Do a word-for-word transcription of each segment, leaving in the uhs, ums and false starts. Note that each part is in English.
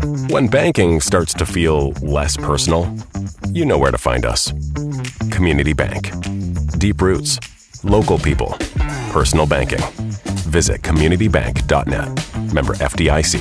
When banking starts to feel less personal, you know where to find us. Community Bank. Deep roots, local people, personal banking. Visit community bank dot net. Member F D I C.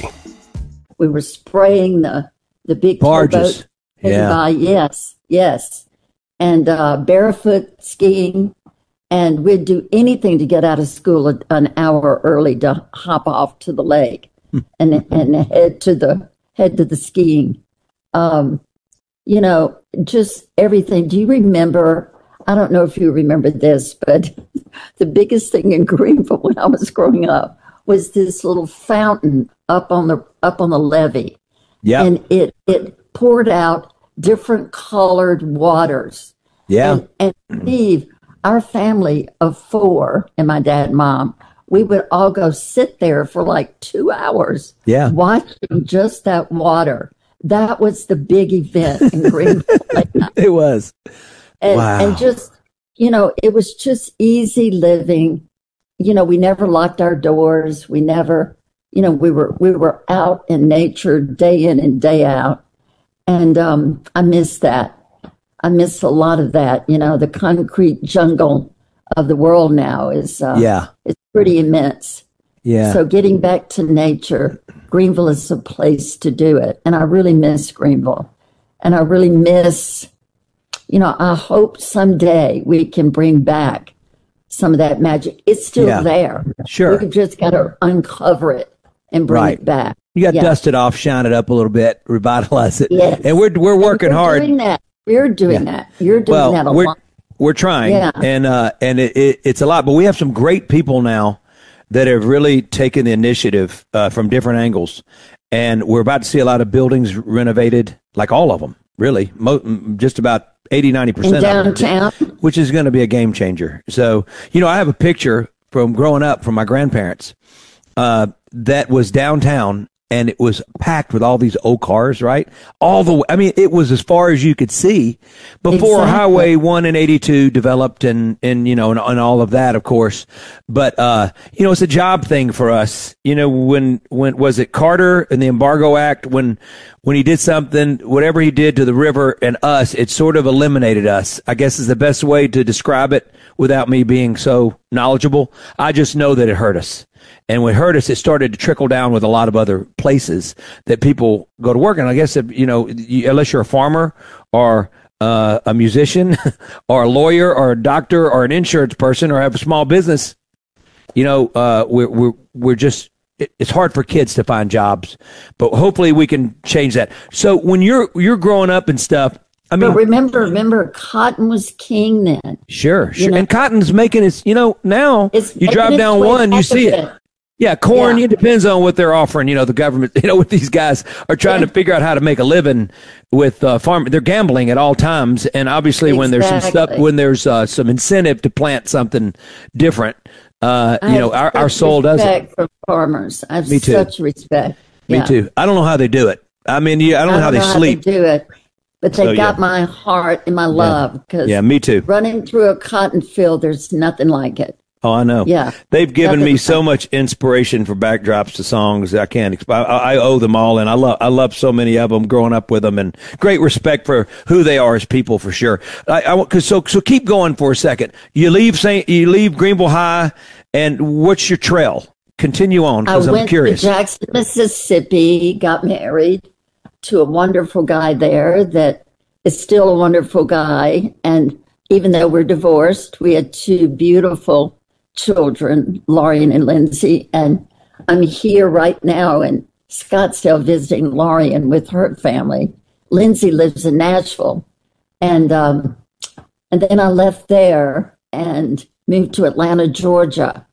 We were spraying the, the big barges. Yeah. By. Yes, yes. And uh, barefoot skiing. And we'd do anything to get out of school an hour early to hop off to the lake and and head to the head to the skiing. Um, you know, just everything. Do you remember? I don't know if you remember this, but the biggest thing in Greenville when I was growing up was this little fountain up on the up on the levee. Yeah, and it it poured out different colored waters. Yeah, and, and Steve. Our family of four and my dad and mom, we would all go sit there for like two hours yeah. watching just that water. That was the big event in Greenville. It was. And, wow. and just, you know, it was just easy living. You know, we never locked our doors. We never, you know, we were we were out in nature day in and day out. And um, I miss that. I miss a lot of that. You know, the concrete jungle of the world now is uh, yeah, it's pretty immense. Yeah. So getting back to nature, Greenville is a place to do it. And I really miss Greenville. And I really miss, you know, I hope someday we can bring back some of that magic. It's still yeah. there. Sure. We just got to uncover it and bring right. it back. You got to yeah. dust it off, shine it up a little bit, revitalize it. Yes. And we're we're working and we're hard. Doing that. We're doing yeah. that. You're doing well, that a we're, lot. We're trying, yeah. and uh, and it, it, it's a lot. But we have some great people now that have really taken the initiative uh, from different angles, and we're about to see a lot of buildings renovated, like all of them, really, Mo- just about eighty, ninety percent in downtown, of them, which is going to be a game changer. So, you know, I have a picture from growing up from my grandparents uh, that was downtown. And it was packed with all these old cars, right? All the way. I mean, it was as far as you could see before exactly. Highway one and eighty-two developed and, and you know, and, and all of that, of course. But, uh, you know, it's a job thing for us. You know, when, when, was it Carter and the Embargo Act? When, when he did something, whatever he did to the river and us, it sort of eliminated us, I guess is the best way to describe it without me being so knowledgeable. I just know that it hurt us. And when it hurt us, it started to trickle down with a lot of other places that people go to work. And I guess, if, you know, you, unless you're a farmer or uh, a musician or a lawyer or a doctor or an insurance person or have a small business, you know, uh, we're, we're, we're just, it, it's hard for kids to find jobs. But hopefully we can change that. So when you're you're growing up and stuff, I mean, but remember, remember, cotton was king then. Sure, sure. You know? And cotton's making its, you know, now it's you drive down one, you see it. it. Yeah, corn, yeah. It depends on what they're offering. You know, the government, you know, what these guys are trying yeah. to figure out how to make a living with uh, farm. They're gambling at all times. And obviously exactly. when there's some stuff, when there's uh, some incentive to plant something different, uh, you know, our, our soul does it. For farmers. I have Me too. such respect. Me yeah. too. I don't know how they do it. I mean, yeah, I don't, I know how don't they know sleep. How they do it. But they so, got yeah. my heart and my love. Because yeah. yeah, me too. Running through a cotton field, there's nothing like it. Oh, I know. Yeah. They've given nothing me so like much inspiration for backdrops to songs. I can't, I, I owe them all. And I love, I love so many of them growing up with them and great respect for who they are as people for sure. I, I cause so, so keep going for a second. You leave Saint, you leave Greenville High and what's your trail? Continue on. Cause I I'm went curious. to Jackson, Mississippi, got married to a wonderful guy there that is still a wonderful guy. And even though we're divorced, we had two beautiful children, Lorian and Lindsay. And I'm here right now in Scottsdale visiting Lorian with her family. Lindsay lives in Nashville. And, um, and then I left there and moved to Atlanta, Georgia,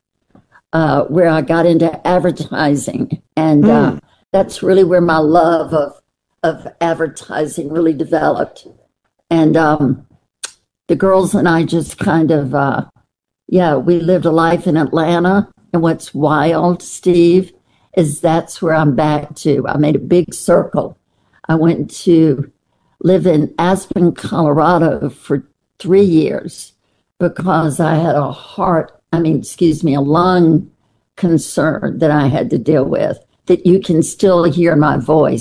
uh, where I got into advertising. And mm. uh, that's really where my love of of advertising really developed. And um, the girls and I just kind of, uh, yeah, we lived a life in Atlanta. And what's wild, Steve, is that's where I'm back to. I made a big circle. I went to live in Aspen, Colorado for three years because I had a heart, I mean, excuse me, a lung concern that I had to deal with, that you can still hear my voice.